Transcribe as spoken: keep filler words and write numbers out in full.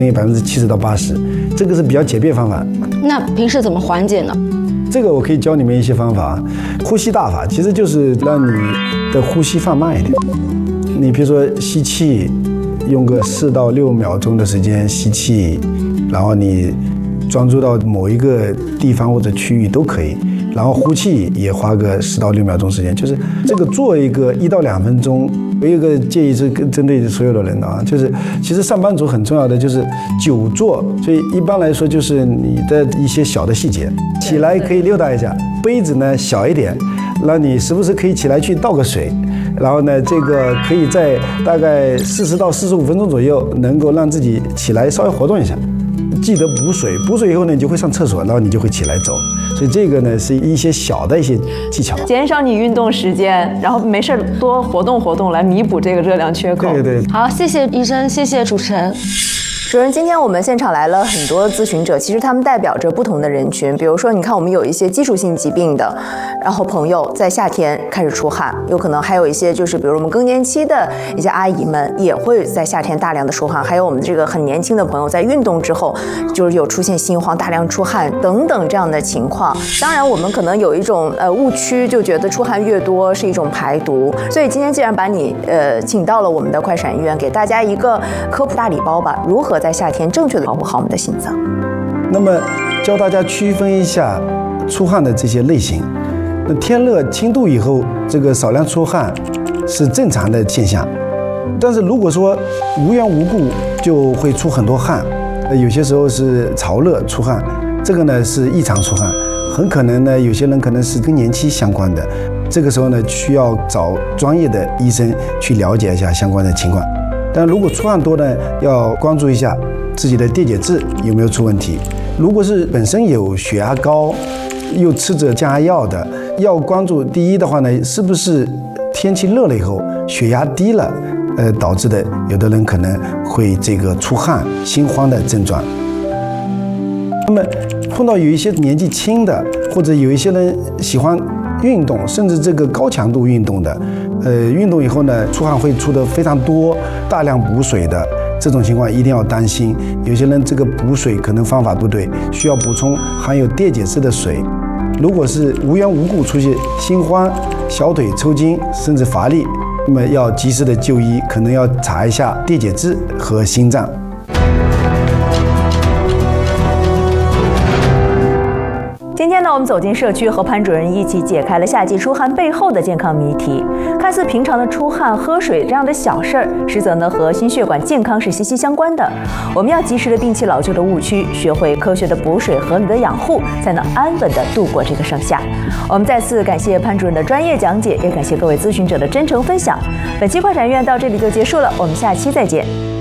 百分之七十到八十，这个是比较简便方法。 那平时怎么缓解呢？ 这个我可以教你们一些方法，呼吸大法其实就是让你的呼吸放慢一点。你比如说吸气，用个四到六秒钟的时间吸气，然后你专注到某一个地方或者区域都可以。然后呼气也花个十到六秒钟时间，就是这个做一个一到两分钟。有一个建议是针对所有的人的啊，就是其实上班族很重要的就是久坐，所以一般来说就是你的一些小的细节，起来可以溜达一下，杯子呢小一点，那你时不时可以起来去倒个水，然后呢这个可以在大概四十到四十五分钟左右，能够让自己起来稍微活动一下。记得补水，补水以后呢，你就会上厕所，然后你就会起来走。所以这个呢是一些小的一些技巧， 减少你运动时间，然后没事多活动活动来弥补这个热量缺口。 对对。 好，谢谢医生，谢谢主持人。 主任，今天我们现场来了很多咨询者，其实他们代表着不同的人群。比如说，你看我们有一些基础性疾病的，然后朋友在夏天开始出汗，有可能还有一些就是比如我们更年期的一些阿姨们也会在夏天大量的出汗，还有我们这个很年轻的朋友在运动之后就是有出现心慌、大量出汗等等这样的情况。当然，我们可能有一种呃误区，就觉得出汗越多是一种排毒。所以今天既然把你呃请到了我们的快闪医院，给大家一个科普大礼包吧，如何在夏天正确的保护好我们的心脏。 那么教大家区分一下出汗的这些类型。那天热轻度以后，这个少量出汗是正常的现象。但是如果说无缘无故就会出很多汗，有些时候是潮热出汗，这个呢是异常出汗，很可能呢有些人可能是更年期相关的。这个时候呢需要找专业的医生去了解一下相关的情况。但如果出汗多呢，要关注一下自己的电解质有没有出问题。如果是本身有血压高，又吃着降压药的，要关注第一的话呢，是不是天气热了以后血压低了，呃导致的，有的人可能会这个出汗、心慌的症状。那么碰到有一些年纪轻的，或者有一些人喜欢运动，甚至这个高强度运动的，呃，运动以后呢，出汗会出的非常多，大量补水的这种情况一定要担心。有些人这个补水可能方法不对，需要补充含有电解质的水。如果是无缘无故出现心慌、小腿抽筋，甚至乏力，那么要及时的就医，可能要查一下电解质和心脏。 今天呢，我们走进社区，和潘主任一起解开了夏季出汗背后的健康谜题。看似平常的出汗、喝水这样的小事儿，实则呢和心血管健康是息息相关的。我们要及时的摒弃老旧的误区，学会科学的补水、合理的养护，才能安稳的度过这个盛夏。我们再次感谢潘主任的专业讲解，也感谢各位咨询者的真诚分享。本期快闪医院到这里就结束了，我们下期再见。